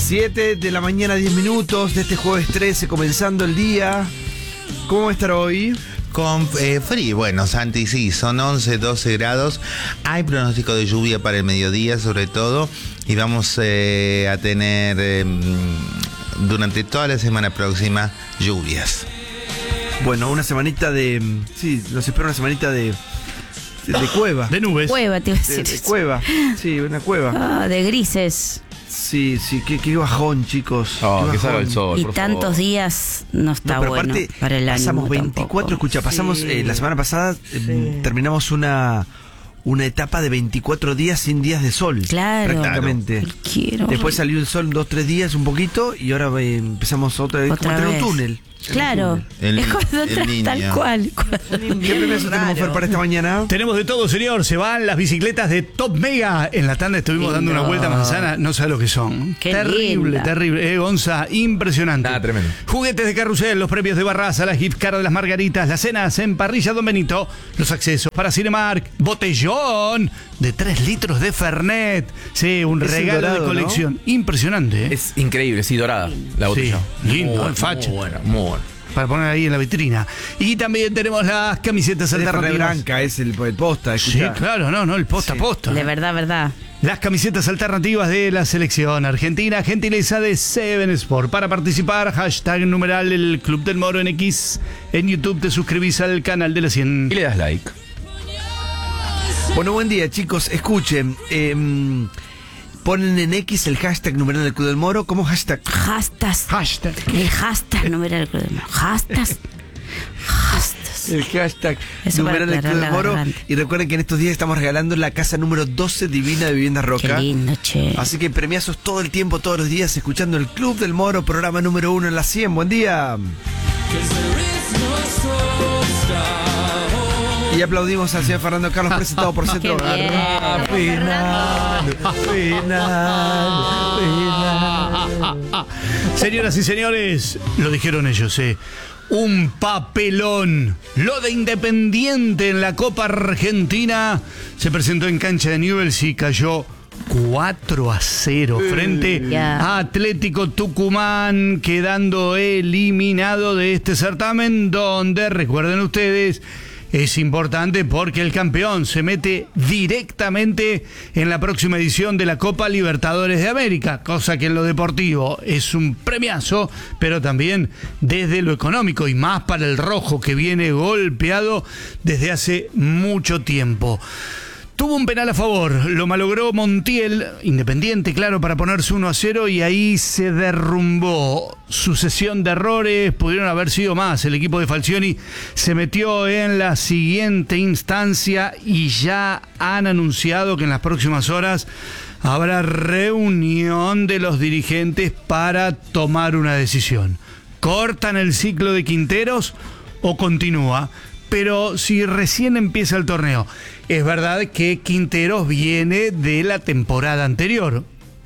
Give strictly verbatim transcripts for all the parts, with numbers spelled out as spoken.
siete de la mañana, diez minutos de este jueves trece, comenzando el día. ¿Cómo va a estar hoy? Con eh, frío, bueno, Santi, sí, son once, doce grados. Hay pronóstico de lluvia para el mediodía, sobre todo. Y vamos eh, a tener eh, durante toda la semana próxima lluvias. Bueno, una semanita de... Sí, nos espera una semanita de... De, de cueva. De nubes. Cueva, te iba a De, decir. de cueva. Sí, una cueva. Ah, de grises. Sí, sí, qué, qué bajón, chicos. Oh, qué que salga bajón. el sol, Y por tantos favor. días no está No, pero bueno aparte, para el ánimo pasamos veinticuatro, tampoco. escucha, pasamos Sí. eh, la semana pasada, eh, terminamos una una etapa de veinticuatro días sin días de sol. Claro. Prácticamente. Claro. Quiero. Después salió el sol dos, tres días, un poquito, y ahora eh, empezamos otra vez, Otra como tener un vez. túnel. Claro. El- es cuando el entras niño. tal cual. ¿Qué premios tenemos, Fer, para esta mañana? Tenemos de todo, señor. Se van las bicicletas de Top Mega. En la tanda estuvimos Lindo. dando una vuelta a manzana. No sabe lo que son. Qué terrible, linda. terrible. Eh, Gonza, impresionante. Nada, tremendo. Juguetes de carrusel, los premios de Barraza, la gift card de las Margaritas, las cenas en Parrilla Don Benito, los accesos para Cinemark, botellón de tres litros de Fernet. Sí, un Es regalo dorado, de colección. Impresionante, ¿eh? Es increíble, sí, dorada la botella. Sí, lindo, Muy, en facha. muy buena, muy buena. Para poner ahí en la vitrina. Y también tenemos las camisetas Es de Fernet alternativas. Branca, es el, el posta, Sí, escuchá. claro, no, no, el posta a Sí. posta. De verdad, verdad. Las camisetas alternativas de la selección argentina, gentileza de Seven Sport. Para participar, hashtag numeral el Club del Moro en X. En YouTube te suscribís al canal de la cien. Y le das like. Bueno, buen día, chicos. Escuchen, eh, ponen en X el hashtag numeral del Club del Moro. ¿Cómo hashtag? Hashtag. Hashtag. El hashtag no era el problema. Hashtag. Hashtag. El hashtag Eso para numeral del Club aclarar del la Moro. garganta. Y recuerden que en estos días estamos regalando la casa número doce Divina de Vivienda Qué Roca. lindo, che. Así que premiazos todo el tiempo, todos los días, escuchando el Club del Moro, programa número uno en la cien. Buen día. Y aplaudimos al señor Fernando Carlos, presentado por Centro Qué bien. Garra. Final, final, final. Señoras y señores, lo dijeron ellos, eh. Un papelón. Lo de Independiente en la Copa Argentina se presentó en cancha de Newell's y cayó cuatro a cero frente Ya. a Atlético Tucumán, quedando eliminado de este certamen donde, recuerden ustedes, es importante porque el campeón se mete directamente en la próxima edición de la Copa Libertadores de América, cosa que en lo deportivo es un premiazo, pero también desde lo económico y más para el rojo que viene golpeado desde hace mucho tiempo. Tuvo un penal a favor, lo malogró Montiel, Independiente, claro, para ponerse uno a cero y ahí se derrumbó. Sucesión de errores, pudieron haber sido más. El equipo de Falcioni se metió en la siguiente instancia y ya han anunciado que en las próximas horas habrá reunión de los dirigentes para tomar una decisión. ¿Cortan el ciclo de Quinteros o continúa? Pero si recién empieza el torneo, es verdad que Quinteros viene de la temporada anterior.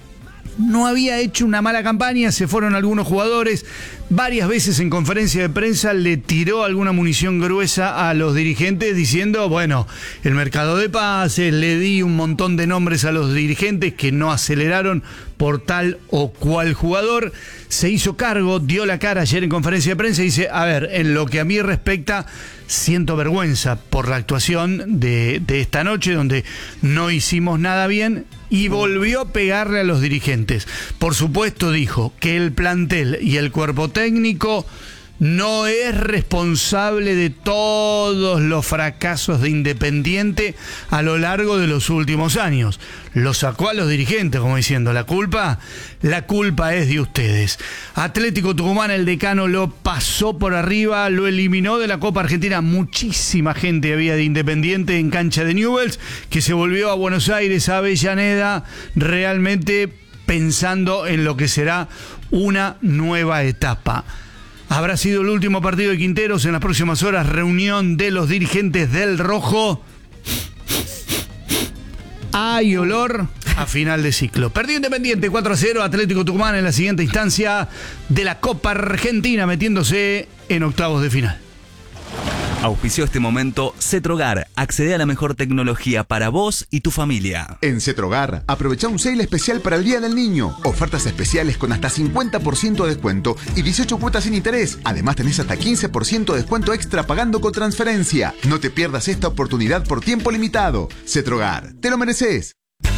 No había hecho una mala campaña, se fueron algunos jugadores. Varias veces en conferencia de prensa le tiró alguna munición gruesa a los dirigentes diciendo, bueno, el mercado de pases, le di un montón de nombres a los dirigentes que no aceleraron por tal o cual jugador. Se hizo cargo, dio la cara ayer en conferencia de prensa y dice, a ver, en lo que a mí respecta, siento vergüenza por la actuación de, de esta noche donde no hicimos nada bien. Y volvió a pegarle a los dirigentes. Por supuesto dijo que el plantel y el cuerpo técnico no es responsable de todos los fracasos de Independiente a lo largo de los últimos años. Lo sacó a los dirigentes, como diciendo, la culpa, la culpa es de ustedes. Atlético Tucumán, el decano, lo pasó por arriba, lo eliminó de la Copa Argentina. Muchísima gente había de Independiente en cancha de Newell's, que se volvió a Buenos Aires, a Avellaneda, realmente pensando en lo que será una nueva etapa. Habrá sido el último partido de Quinteros. En las próximas horas, reunión de los dirigentes del Rojo. Hay olor a final de ciclo. Perdió Independiente cuatro a cero, Atlético Tucumán en la siguiente instancia de la Copa Argentina, metiéndose en octavos de final. Auspició este momento Cetrogar. Accede a la mejor tecnología para vos y tu familia. En Cetrogar, aprovecha un sale especial para el Día del Niño. Ofertas especiales con hasta cincuenta por ciento de descuento y dieciocho cuotas sin interés. Además tenés hasta quince por ciento de descuento extra pagando con transferencia. No te pierdas esta oportunidad por tiempo limitado. Cetrogar, te lo mereces.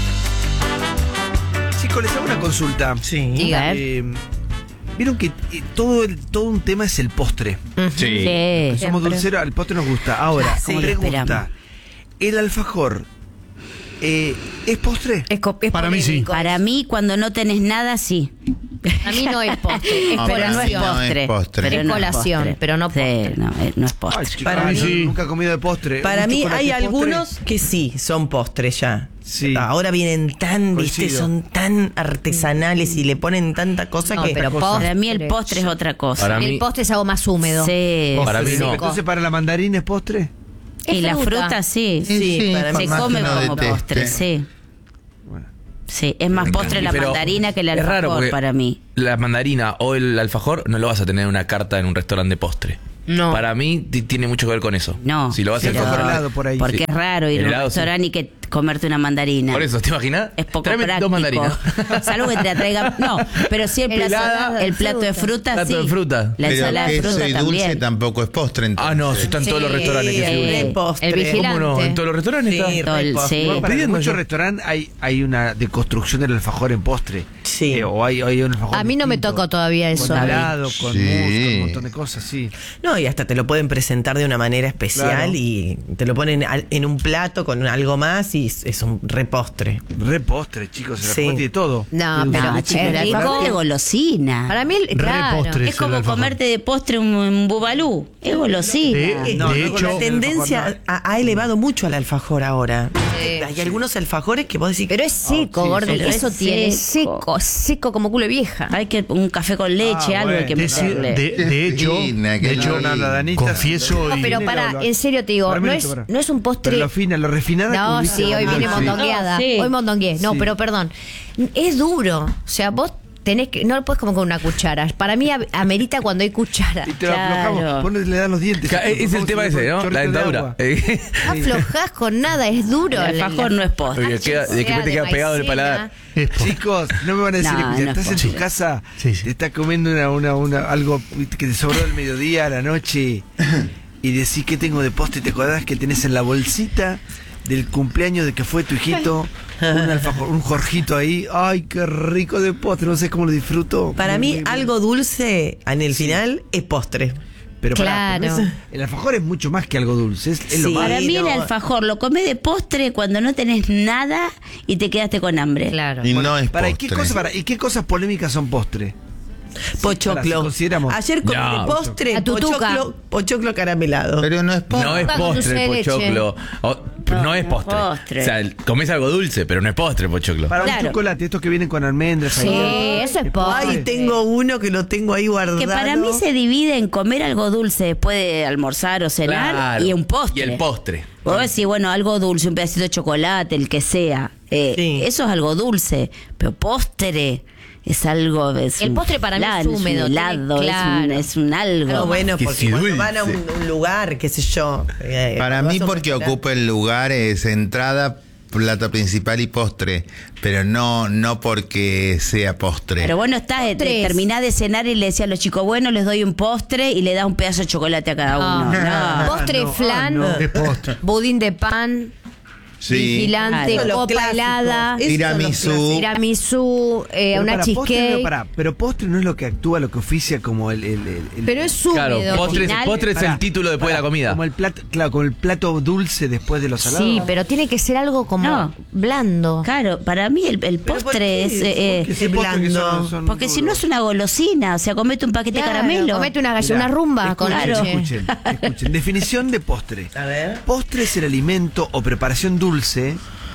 Chicos, les hago una consulta. Sí. Diga. Eh, Vieron que eh, todo, el, todo un tema es el postre. Sí. Sí. Somos dulceros, el postre nos gusta. Ahora, Sí. pregunta. Esperamos. ¿El alfajor eh, es postre? Es, co- es Para mí sí. polémico. Para mí, cuando no tenés nada, sí. A mí no es postre, es No, Pero no es no colación. es postre. postre. Pero Es no colación, postre. pero no postre. Sí, no, eh, no es Ay, postre. chicos, Para mí yo sí. nunca he comido de postre. Para ¿Un mí chocolate hay postre? algunos que sí, son postres ya. Sí. Ahora vienen tan, viste, Coincido. son tan artesanales y le ponen tanta cosa No, que... pero cosa. postre. Para mí el postre es otra cosa. Para El mí- postre es algo más húmedo. Sí. Para mí no. Entonces, ¿para la mandarina es postre? Es Y la fruta. fruta sí. Sí, sí, para por Se más come que uno como deteste. postre, sí. Sí, es más postre la Pero mandarina que el es alfajor raro porque para mí. La mandarina o el alfajor no lo vas a tener en una carta en un restaurante de postre. No. Para mí ti- tiene mucho que ver con eso. No. Si lo vas a pero- hacer por helado por ahí. Porque Sí. es raro ir El a un helado, sí. restaurante y que comerte una mandarina. Por eso, ¿te imaginas? Es poco Tráeme práctico. dos mandarinas. Salvo que te la traigan. No, pero sí el, El plato, asado de el plato de fruta. fruta, Plato sí. de fruta. La Pero ensalada de queso fruta y dulce también. tampoco es postre. Entonces. Ah, no, si están todos los Sí, restaurantes que sí. se es postre. El vigilante. ¿Cómo no? En todos los restaurantes Sí, está. Todo el- re postre. sí. Igual para pidiendo muchos yo. restaurantes hay, hay una deconstrucción del alfajor en postre. Sí. Eh, o hay, hay un alfajor A mí no me distinto, tocó todavía eso. Con helado, con Sí. mousse, con un montón de cosas, sí. No, y hasta te lo pueden presentar de una manera especial Claro. y te lo ponen al- en un plato con algo más y es, es un repostre. Re postre, chicos, el Sí. alfajor tiene todo. No, Tiene pero dulce de es leche, rico. chocolate. Alfajor de golosina. Para mí, el- claro. postre. es el como alfajor. comerte de postre un, un bubalú. Es golosina. De- No, de no hecho, La tendencia alfajor ha, ha elevado mucho al alfajor ahora. Sí. Hay algunos alfajores que vos decís... Pero es seco, sí, gordo. pero Eso es tiene seco. seco, seco como culo de vieja. Hay que un café con leche, Ah, algo hay bueno. que de, de- meterle. de hecho, fina, que de hecho, no, no, Danita. confieso No, y- pero para, en serio te digo, Para mí no no es, te para. no es un postre. Pero lo fina, lo refinada. No, que dice sí, hoy Román, viene sí. mondongueada. No, sí. Hoy mondongué. No, Sí. pero perdón. Es duro. O sea, vos tenés que. No lo puedes comer con una cuchara. Para mí a- amerita cuando hay cuchara. Y te lo Claro. aflojamos. Vos le das los dientes. Ca- Es el tema ese, ¿no? La dentadura. Eh, No aflojás con nada, es duro. El alfajor no es postre. Oye, queda- de que te queda pegado el paladar. es postre. Chicos, no me van a decir, No, escucha, no es estás en tu posible. casa, Sí, sí. te estás comiendo una, una, una, algo que te sobró del mediodía a la noche y decís que tengo de postre y te acordás que tenés en la bolsita del cumpleaños de que fue tu hijito un alfajor, un jorjito ahí. Ay, qué rico de postre, no sé cómo lo disfruto. Para Muy, mí, muy, muy. algo dulce en el final es postre. Pero pará, Claro. pero es- el alfajor es mucho más que algo dulce, es, es lo Sí. más. Para mí el no. alfajor lo comés de postre cuando no tenés nada y te quedaste con hambre. Claro. Y no es Para, ¿y postre. qué cosas para, ¿y qué cosas polémicas son postre? Para, si Pochoclo. consideramos. Ayer comí No. de postre A tutuca. pochoclo, pochoclo caramelado. Pero no es postre. No es Con dulce postre de el leche. pochoclo. O- No, no es no es postre. postre. O sea, el- comés algo dulce, pero no es postre el pochoclo. Para Claro. un chocolate, estos que vienen con almendras. Sí, ahí. eso es postre. Ay, tengo uno que lo tengo ahí guardado. Que para mí se divide en comer algo dulce después de almorzar o cenar Claro. y un postre. Y el postre. Vos decís, bueno, algo dulce, un pedacito de chocolate, el que sea. Eh, Sí. Eso es algo dulce, pero postre es algo... Es El un postre para mí es flan, húmedo, un tiene- helado, es, un, claro. es un algo. No, bueno, Que porque si cuando dulce. van a un, un lugar, qué sé yo. eh, Para vas mí a un porque restaurante. ocupa el lugar es entrada, plato principal y postre, pero no no porque sea postre. Pero bueno, estás, eh, Postres. terminás de cenar y le decís a los chicos, bueno, les doy un postre y le das un pedazo de chocolate a cada uno. Ah. No. Postre no, flan, ah, no. Es postre. budín de pan, Sí. vigilante, Claro. Los copa clásicos. helada, Esos son los Tiramisú. clásicos. tiramisú, eh, Pero una para, postre no, cheesecake. pará, pero postre no es lo que actúa, lo que oficia como el. el, el- el- Pero es húmedo. Claro, postre, Final- postre es Pará, el título después de pará, la comida. Como el plato, claro, como el plato dulce después de los salados. Sí, pero tiene que ser algo como No. blando. Claro, para mí el, el ¿Pero por postre qué? es... eh, Que sí, postre que son- blando. son porque si no duros. es una golosina, o sea, comete un paquete Claro, de caramelo. comete una gallina, Mirá, una rumba con escuchen, leche. escuchen, escuchen. Definición de postre. A ver. Postre es el alimento o preparación dulce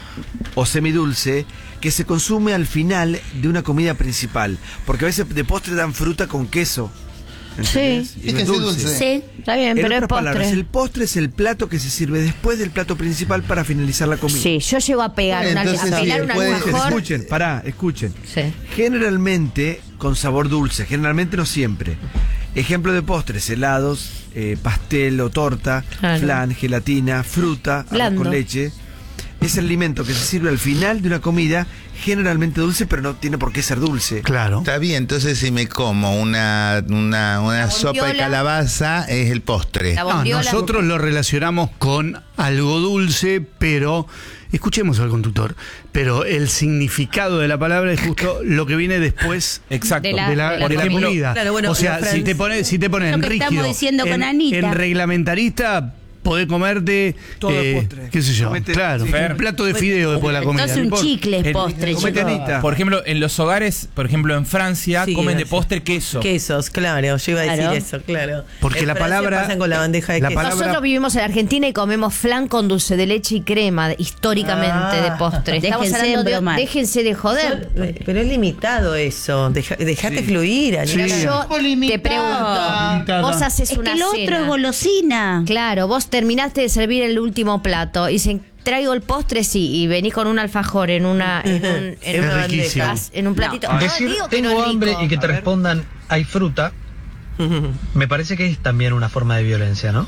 o semidulce que se consume al final de una comida principal. Porque a veces de postre dan fruta con queso. ¿entendés? Sí. Y Es no que es es dulce. dulce. Sí, está bien, En pero es otras palabras, postre. el postre es el plato que se sirve después del plato principal para finalizar la comida. Sí, yo llego a pegar una, Entonces, a pegar sí, un puede- alfajor. Escuchen, pará, escuchen. Sí. Generalmente con sabor dulce, generalmente no siempre. Ejemplo de postres: helados, eh, pastel o torta, Claro. flan, gelatina, fruta, arroz Blando. con leche. Es el alimento que se sirve al final de una comida, generalmente dulce, pero no tiene por qué ser dulce. Claro. Está bien, entonces si me como una, una, una sopa de bondiola. calabaza, es el postre. La No, bondiola. nosotros lo relacionamos con algo dulce, pero escuchemos al conductor. Pero el significado de la palabra es justo lo que viene después Exacto. De la- de la, de la de la comida. comida. Claro, bueno, o sea, los si te franc- pones si te pones Lo en que rígido, estamos diciendo en, con Anita. en reglamentarista, podés comerte Todo eh, el postre. qué sé yo, Comete- claro, sí. un plato de fideo después de la comida. Entonces no un importa. chicle es El- postre, comete chicos. Anita. Por ejemplo, en los hogares, por ejemplo, en Francia, Sí, comen de gracias. postre queso. Quesos, claro, yo iba a decir Claro. eso, claro. Porque En la Francia palabra- pasan con la bandeja de la queso. palabra- Nosotros vivimos en Argentina y comemos flan con dulce de leche y crema, de- históricamente, Ah. de postre. Estamos Déjense hablando de, bromar. déjense de joder. Pero es limitado eso. Deja- dejate fluir, Anita. Yo te pregunto, vos haces Es una que lo cena. otro es golosina. Claro, vos terminaste de servir el último plato y dicen, traigo el postre, sí, y venís con un alfajor en una en un, en Es una riquísimo. bandeja, en un platito. No. No, Decir digo que no tengo es rico. hambre y que te respondan hay fruta, me parece que es también una forma de violencia, ¿no?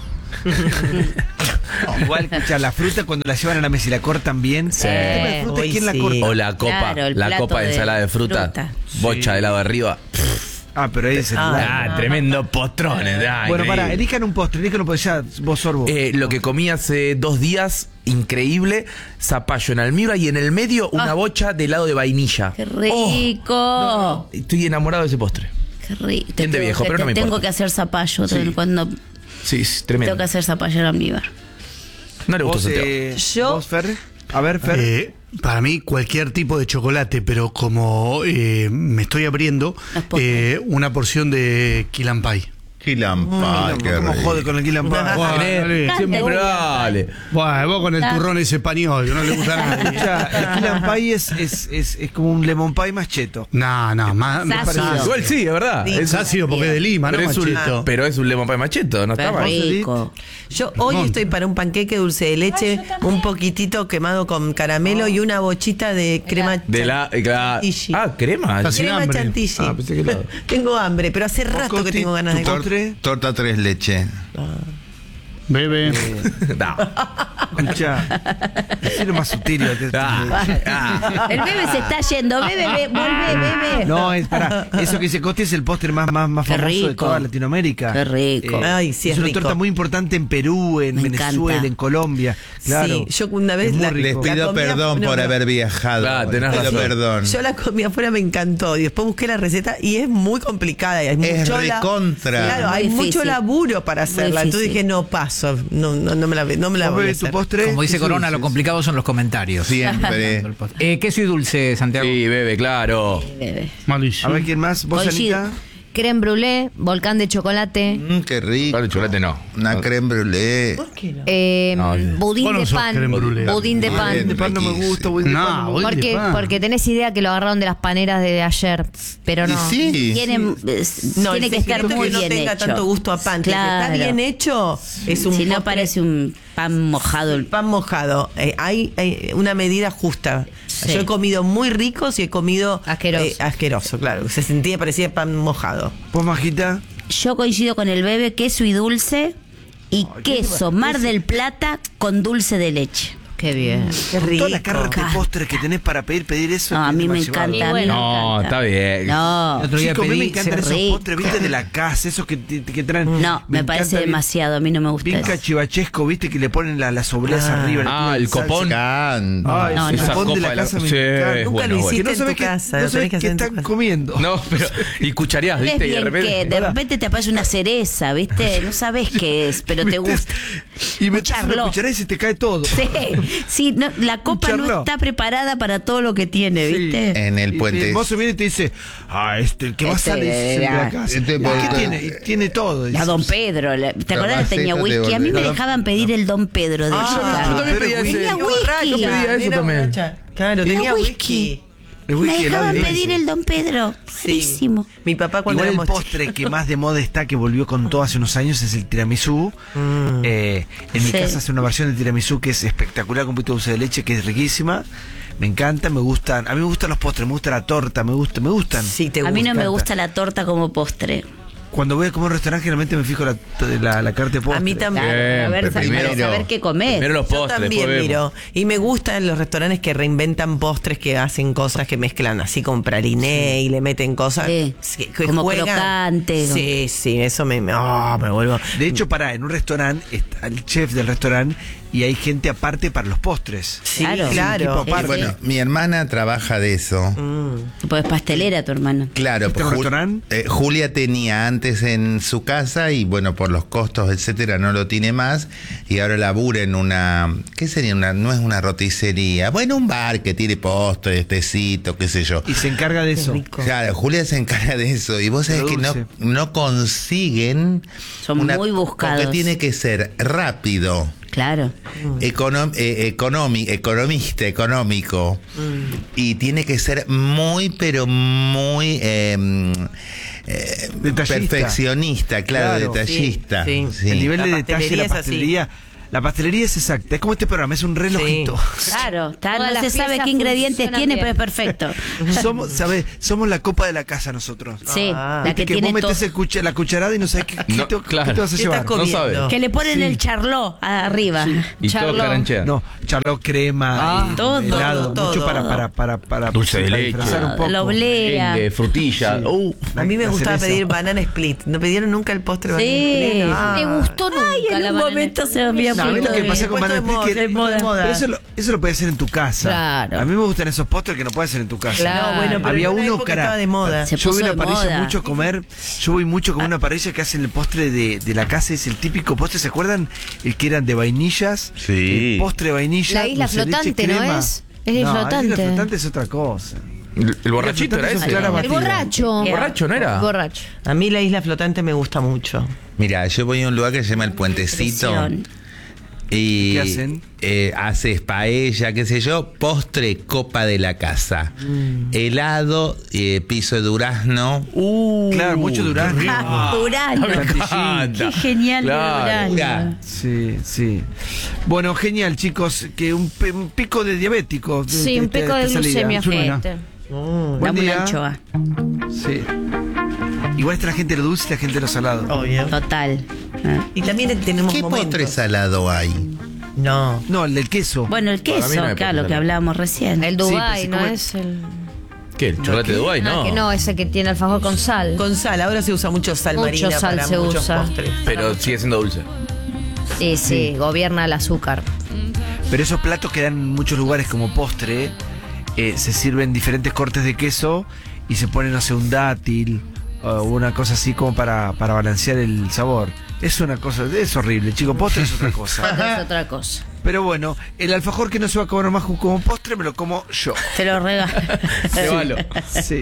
Igual, escucha, la fruta cuando la llevan a la mesa y la cortan bien. Sí. el tema de fruta, Hoy ¿quién la sí. corta? O la copa, Claro, el la plato copa de de ensalada de fruta, fruta. bocha de helado arriba. Ah, pero ahí es el Ah, tremendo postrones. ah, Bueno, increíble. para, elijan un postre, elijan un postre, ya, vos sorbo. Eh, lo que comí hace dos días, increíble, zapallo en almíbar y en el medio una bocha de helado de vainilla. Qué rico. Oh, estoy enamorado de ese postre. Qué rico. Bien de Te- viejo, te- pero no me Tengo importa. que hacer zapallo de- cuando Sí, sí, tengo tremendo. que hacer zapallo en almíbar. No le gustó ¿Vos, Santiago. eh, Yo- vos, Fer? A ver, Fer. Eh, para mí, cualquier tipo de chocolate, pero como eh, me estoy abriendo, Los postres. eh, una porción de Key Lime Pie. Quilampa, qué ¿Cómo rico. jode con el Key Lime Pie? Buah, Tenés- dale. siempre Dale, dale. Buah, vos con el Ah. turrón ese español, que no le gusta a nadie. Escucha, el Key Lime Pie es, es, es, es como un lemon pie más cheto. No, no, más, más Ácido. ácido. Igual sí, es verdad. Sí. Es ácido porque es de Lima, ¿no? pero, es un, Machito? pero es un lemon pie macheto, no está Qué mal. rico. Yo hoy estoy para un panqueque dulce de leche, un poquitito quemado con caramelo y una bochita de crema De la, eh, la- chantilly. ah, crema. Está sin Crema hambre. chantilly. Ah, pensé que helado. Tengo hambre, pero hace rato que Coti, tengo ganas de tu comer. postre. Torta tres leche. Bebe. No. Escucha, es lo más sutil. Ah, ah. El bebé se está yendo. Bebe, bebe, vuelve, bebe. No, es para. Eso que dice Costi es el postre más, más, más Qué famoso de rico. toda Latinoamérica. Qué rico. Ay, sí, es, es una rico. torta muy importante en Perú, en Me Venezuela, encanta. en Colombia. Claro. Sí, yo una vez Es muy la, rico. Les la pido comí perdón afuera, por no, haber viajado. Claro, tenés Les pido razón. perdón. Yo la comí afuera, me encantó. Y después busqué la receta y es muy complicada. y Hay Es mucho la- recontra. Claro, Muy hay difícil. mucho laburo para hacerla. Entonces difícil. dije, no paso. No, no, no me la, no me la ¿Vos voy a bebés tu hacer. postre? Como dice ¿Qué Corona, lo dulces? complicado son los comentarios. Siempre. Eh, queso y dulce, Santiago. Sí, bebe, claro. Bebe. Malísimo. A ver quién más. ¿Vos, Coincido. Anita? Creme brûlée, volcán de chocolate, Mm, qué rico. Vale, chocolate no. Una creme brûlée. eh, No, sí. budín Vos no de sos pan, creme brûlée. budín de Bien. pan. De pan no me gusta, budín de No, pan no me budín gusta. de Porque, pan. porque tenés idea que lo agarraron de las paneras de ayer, pero Y no. sí. Tiene, es- No, tiene el que estar secreto es muy que no bien tenga hecho. tanto gusto a pan. Que Claro. está bien hecho, es un Si no postre- parece un pan mojado el pan mojado. Eh, hay, hay una medida justa. Sí. Yo he comido muy ricos y he comido Asqueroso. eh, asqueroso, claro. Se sentía, parecía pan mojado. ¿Vos, Majita? Yo coincido con el bebé, queso y dulce y queso Mar del Plata con dulce de leche. Qué bien. Qué Con rico. toda la carga de postres que tenés para pedir, pedir eso. No, a es mí me demasiado. encanta. a mí bueno. me No, encanta. está bien. No, El otro día Chicos, a mí me pedí encantan esos rico. postres, viste, de la casa, esos que, te- que traen. no, me, parece encanta bien- demasiado. A mí no me gusta Bien eso. cachivachesco, viste, que le ponen la- las obleas arriba. le Ah, ponen el salsa. copón. Can. Ay, No, el no. copón de la Esa copa casa de me la- encanta. Sí, Nunca bueno, lo bueno. Que hiciste no en sabes tu qué, casa, no lo sabes tenés que qué hacer en tu están casa. comiendo. No, pero. Y cuchareás, ¿Ves ¿viste? Y de bien repente. que de repente te aparece una cereza, ¿viste? No sabes qué es, pero te gusta. Y metes una Charlot. cuchara y se te cae todo. Sí, sí, no, la copa no charlot. está preparada para todo lo que tiene, ¿viste? En el Y puente. el mozo viene y te dice, ah, este, el que más Este, sale es el de la casa. este, ¿Y porque- ¿Qué tiene? Y tiene todo. La dice. Don Pedro, la- ¿te acordás que tenía maceta de whisky? A mí me bordero. dejaban pedir el Don Pedro de Ah, chica. yo también pedía ese. Tenía Yo whisky. pedía eso Era también. borracha. Claro, Tenía tenía whisky. whisky. El Me whisky helado dejaban de pedir leche. el Don Pedro. Sí. Buenísimo. Mi papá cuando Igual el éramos postre que más de moda está, que volvió con todo hace unos años, es el tiramisú. Eh, en mi Sí. casa hace una versión de tiramisú que es espectacular, con un poquito de dulce de leche, que es riquísima. Me encanta, me gustan. A mí me gustan los postres, me gusta la torta, me gusta, me gustan. Sí, te A mí no gusta. me gusta la torta como postre. cuando voy a comer a un restaurante, generalmente me fijo la, la, la carta de postre. A mí también. Claro, a ver, primero- para saber qué comer. Primero los Yo postres, también después miro. vemos. Y me gustan los restaurantes que reinventan postres, que hacen cosas, que mezclan así con praliné y le meten cosas Sí. que, que Como juegan. crocante. Sí, sí, eso me, me, oh, me vuelvo. De hecho, para en un restaurante está el chef del restaurante y hay gente aparte para los postres. Sí, Claro. claro. Tipo Y aparte. bueno, mi hermana trabaja de eso. Pues pastelera tu hermano. Claro, ¿Este pues, Ju- restaurante? eh, Julia tenía antes en su casa y bueno, por los costos, etcétera, no lo tiene más y ahora labura en una, ¿qué sería? Una, no es una roticería, bueno, un bar que tiene postres, tecito, qué sé yo. Y se encarga de eso. rico. Claro, Julia se encarga de eso y vos sabés Pero que no, dulce. no consiguen. Son muy buscados. Porque tiene que ser rápido. Claro. Econom- eh, economi- economista, económico. Y tiene que ser muy, pero muy eh, eh, Detallista. perfeccionista, claro, Claro. detallista. Sí, sí. Sí. El nivel La de detalle de la pastelería es así. pastelería. La pastelería es exacta. Es como este programa, es un relojito. Claro, está, Todas no las se sabe piezas qué ingredientes funcionan tiene, bien. pero es perfecto. Somos, ¿sabes? Somos la copa de la casa nosotros. Sí, Ah. la Viste que que tiene vos todo. metés el cucha- la cucharada y no sabes qué, qué No, te, claro. qué te vas a ¿Qué llevar. estás comiendo? No sabe. Que le ponen el charlot arriba. Y todo Charlo. caranchea. No, charlo crema, Ah, eh, todo, helado, todo, mucho todo. para, para, para, para, Dulce de para leche. disfrazar un poco. La oblea. De frutilla. Uh, A mí me La gustaba cereza. pedir banana split. ¿No pidieron nunca el postre banana Sí. split? No Ah. te gustó nunca Ay, en la un banana momento split. se había No, a mí lo puesto que de- pasa con Puesto de banana split moda, es que- de moda. pero eso lo, eso lo puedes hacer en tu casa. Claro. A mí me gustan esos postres que no puedes hacer en tu casa. Claro. No, bueno, pero Había en una uno, época cara, estaba de moda. Se yo voy a puso una de parrilla moda. mucho a comer. Yo voy mucho con una parrilla que hacen el postre de, de la casa. Es el típico postre, ¿se acuerdan? El que eran de vainillas. Sí. El postre de vainilla. La isla dulce de leche, flotante, ¿no crema. es? Es la isla No, flotante. La isla flotante es otra cosa. el, el borrachito La era flotante ese. es un clara El batida. borracho. ¿El borracho no era? El borracho. A mí la isla flotante me gusta mucho. Mira, yo voy a un lugar que se llama El Puentecito. Presión. Y ¿Qué hacen? eh, haces paella, qué sé yo, postre copa de la casa. Helado, eh, piso de durazno. Uh, Claro, mucho durazno. Ah, Durazno. Me encanta. Qué genial de Claro. Durazno. Sí, sí. Bueno, genial, chicos. Que un, pe- un pico de diabético. de- Sí, de- un de- pico de esta salida. glucemia, Insulina. gente. Buen Dame una día. anchoa. Sí. Igual está la gente de lo dulce y la gente de lo salado. Obvio. Total. Ah. Y también tenemos ¿Qué momentos. postre salado hay? No. No, el del queso. Bueno, el Para mí queso, no hay claro, lo postre. que hablábamos recién. El Sí, pero Dubai, si ¿no come- es el...? ¿Qué? ¿El chocolate de Dubái? Ah, No. que no, ese que tiene alfajor con sal. Con sal, ahora se usa mucho sal Mucho marina sal para se muchos usa. postres. Pero sigue siendo dulce. Sí, sí, gobierna el azúcar. Pero esos platos que dan en muchos lugares como postre, eh, se sirven diferentes cortes de queso y se ponen, no sé, un dátil o una cosa así como para, para balancear el sabor. Es una cosa, es horrible, chico. Postre es otra cosa. Es otra cosa. Pero bueno, el alfajor que no se va a comer más como postre me lo como yo. Te lo regalo. Llévalo. Sí.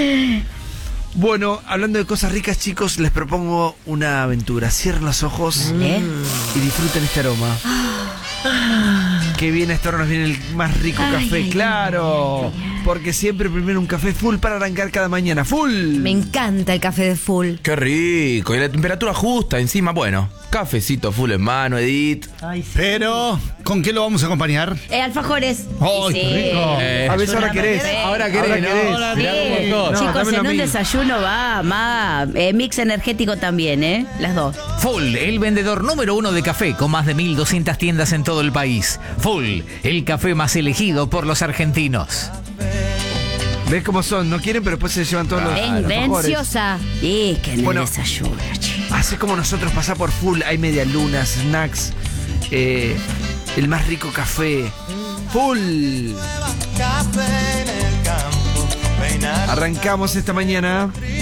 Bueno, hablando de cosas ricas, chicos, les propongo una aventura. Cierren los ojos ¿Eh? y disfruten este aroma. Que bien, a esta hora nos viene el más rico Ay, café, ay, claro. Porque siempre primero un café full para arrancar cada mañana. ¡Full! Me encanta el café de full. Qué rico. Y la temperatura justa encima. Bueno, cafecito full en mano, Edith. Ay, sí. Pero, ¿con qué lo vamos a acompañar? Eh, alfajores. ¡Ay, qué rico! Eh, A veces ahora querés. Ahora querés, ¿no? Ahora Mirá querés. cómo sos. No, Chicos, dámelo en a un mí. desayuno va, más eh, mix energético también, ¿eh? Las dos. Full, el vendedor número uno de café con más de mil doscientas tiendas en todo el país. Full, el café más elegido por los argentinos. ¿Ves cómo son? No quieren, pero después se llevan todos los alfajores. Venciosa. Y que en Bueno. el desayuno, chicos. Así como nosotros pasar por full, hay medialunas, snacks, eh, el más rico café. Full. Arrancamos esta mañana.